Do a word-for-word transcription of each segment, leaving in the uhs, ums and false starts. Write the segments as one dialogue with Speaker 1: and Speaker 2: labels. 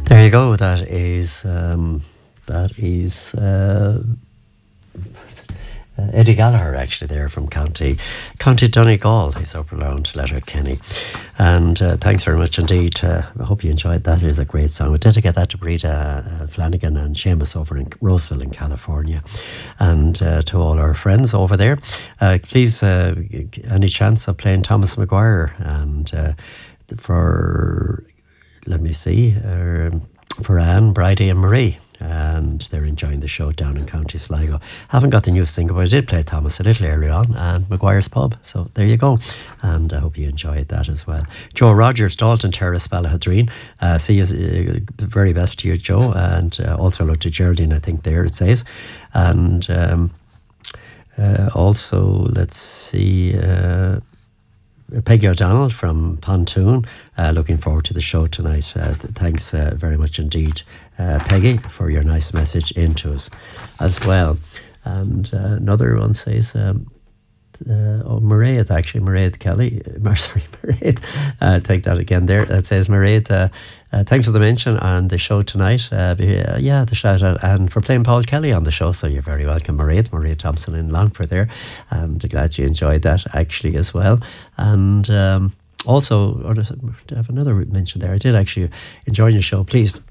Speaker 1: There you go. That is um, that is uh, uh, Eddie Gallagher, actually, there from County County Donegal. He's up around Letterkenny. And uh, thanks very much indeed. Uh, I hope you enjoyed that. It is a great song. We dedicate that to Breda uh, Flanagan and Seamus over in Roseville in California, and uh, to all our friends over there. Uh, please, uh, any chance of playing Thomas Maguire, and uh, for, let me see, uh, for Anne, Bridie and Marie. And they're enjoying the show down in County Sligo. Haven't got the new single, but I did play Thomas a little earlier on, and Maguire's Pub. So there you go. And I hope you enjoyed that as well. Joe Rogers, Dalton Terrace, Ballahadreen. Uh, see you, uh, the very best to you, Joe. And uh, also hello to Geraldine, I think there it says. And um, uh, also, let's see... Uh, Peggy O'Donnell from Pontoon, uh, looking forward to the show tonight. Uh, th- thanks uh, very much indeed, uh, Peggy, for your nice message into us as well. And uh, another one says, um, uh, oh, Mairead, actually, Mairead Kelly, uh, sorry, Mairead, uh, take that again there. It says, Mairead, uh, uh, thanks for the mention on the show tonight. Uh, uh, yeah, the shout out, and for playing Paul Kelly on the show. So you're very welcome, Mairead, Mairead Thompson in Longford there. And glad you enjoyed that actually as well. And um, also, or I have another mention there. I did actually enjoy your show. Please,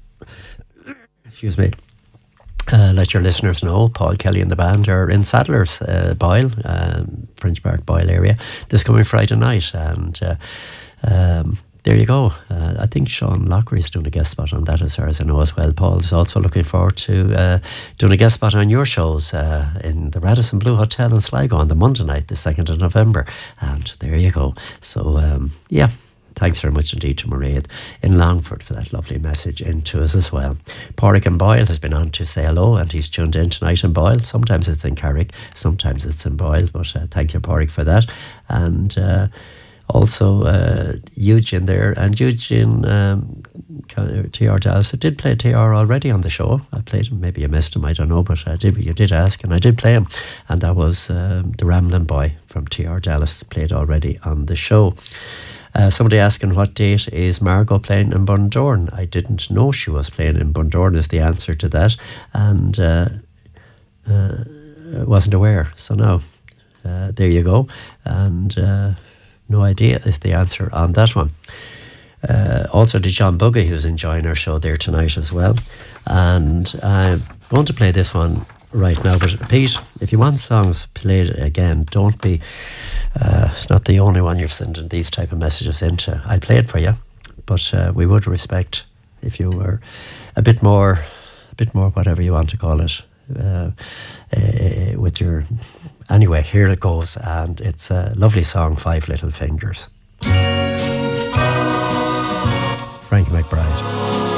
Speaker 1: excuse me. Uh, let your listeners know Paul Kelly and the band are in Sadler's, uh, Boyle, um, French Park Boyle area, this coming Friday night. And uh, um, there you go. Uh, I think Sean Lockery is doing a guest spot on that, as far as I know as well. Paul is also looking forward to uh, doing a guest spot on your shows uh, in the Radisson Blue Hotel in Sligo on the Monday night, the second of November. And there you go. So, um, yeah. Thanks very much indeed to Mairead in Longford for that lovely message into us as well. Pádraig in Boyle has been on to say hello, and he's tuned in tonight in Boyle. Sometimes it's in Carrick, sometimes it's in Boyle, but uh, thank you, Pádraig, for that. And uh, also uh, Eugene there, and Eugene um, T R Dallas. I did play T R already on the show. I played him, maybe you missed him, I don't know, but I did, you did ask, and I did play him. And that was um, the Ramblin' Boy from T R Dallas, played already on the show. Uh, somebody asking what date is Margot playing in Bundorn. I didn't know she was playing in Bundorn is the answer to that, and uh, uh, wasn't aware. So now, uh, there you go, and uh, no idea is the answer on that one. Uh, also to John Buggy, who's enjoying our show there tonight as well. And I'm going to play this one right now, but Pete, if you want songs played again, don't be uh, it's not the only one you're sending these type of messages into. I'll play it for you, but uh, we would respect if you were a bit more a bit more whatever you want to call it, uh, uh, with your anyway, here it goes, and it's a lovely song, Five Little Fingers. Frankie McBride.